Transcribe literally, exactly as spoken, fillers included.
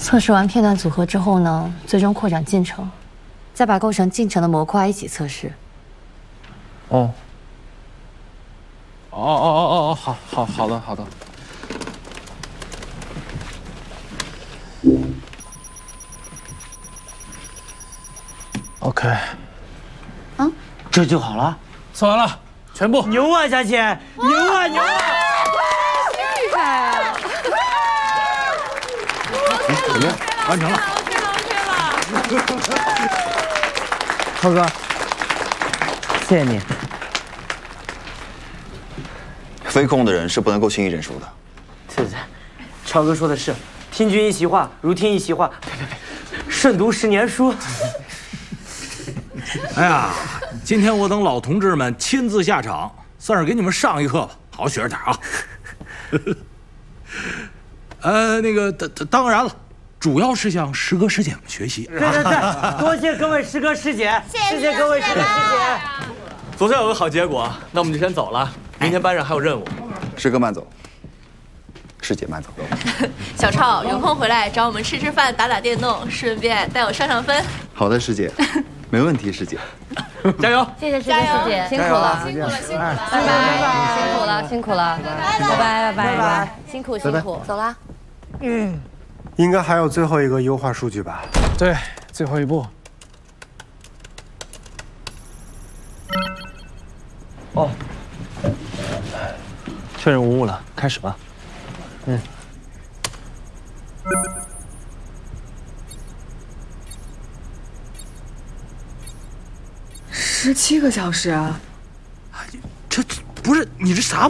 测试完片段组合之后呢，最终扩展进程，再把构成进程的模块一起测试。 哦。哦哦哦哦哦，好，好，好的，好的。OK。 啊，这就好了。 测完了，全部。 牛啊，佳姐！牛啊，牛啊！ 厉害啊！ 哎，怎么样？完成了。 OK 了 OK 了。 涛哥，谢谢你。 飞控的人是不能够轻易认输的。 对对，超哥说的是，听君一席话，如听一席话。呸呸呸，胜读十年书。 哎呀，今天我等老同志们亲自下场，算是给你们上一课吧，好好学着点啊。呃，那个当当然了，主要是向师哥师姐们学习。 对对对，多谢各位师哥师姐，谢谢各位师哥师姐。 总算有个好结果，那我们就先走了。明天班上还有任务。 师哥慢走，师姐慢走。 小超有空回来找我们吃吃饭、打打电动，顺便带我上上分。 好的，师姐，没问题，师姐。 加油！ 谢谢师哥师姐，辛苦了， 辛苦了，辛苦了， 拜拜，辛苦了，辛苦了，拜拜，拜拜，拜拜，辛苦辛苦，走啦。 嗯，应该还有最后一个优化数据吧？ 对，最后一步。 哦，确认无误了，开始吧。嗯。 十七个小时啊！ 这不是你这啥？